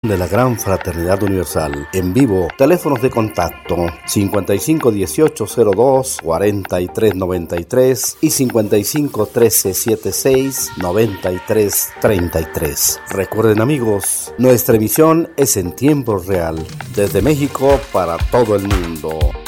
de la Gran Fraternidad Universal. En vivo, teléfonos de contacto 551802-4393 y 551376-9333. Recuerden, amigos, nuestra emisión es en tiempo real, desde México para todo el mundo.